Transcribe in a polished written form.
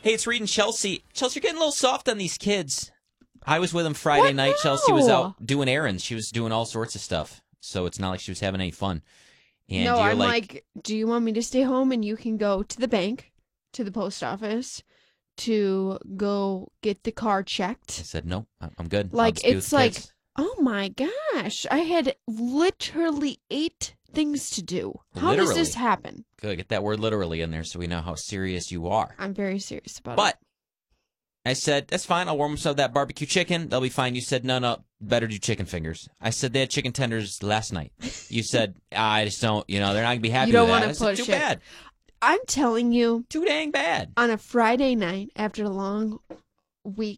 Hey, it's Reed and Chelsea. Chelsea, you're getting a little soft on these kids. I was with them Friday night. Chelsea was out doing errands. She was doing all sorts of stuff. So it's not like she was having any fun. And No, you're I'm like, do you want me to stay home and you can go to the bank, to the post office, to go get the car checked? I said, no, I'm good. Like, it's like, oh my gosh, I had literally 8 things to do. How does this happen? Good, get that word literally in there so we know how serious you are. I'm very serious about it. But I said, that's fine. I'll warm them some of that barbecue chicken. They'll be fine. You said, no, better do chicken fingers. I said, they had chicken tenders last night. You said, I just don't, they're not going to be happy with that. You don't want to push too it. Bad. I'm telling you. Too dang bad. On a Friday night after a long week